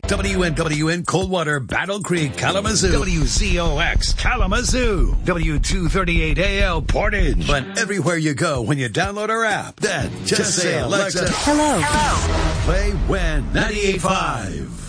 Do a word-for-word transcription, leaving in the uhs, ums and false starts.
W N W N Coldwater, Battle Creek, Kalamazoo. W Z O X, Kalamazoo. W two thirty-eight A L, Portage. But everywhere you go when you download our app, then just, just say, Alexa, hello. Hello. Play W E N ninety-eight point five.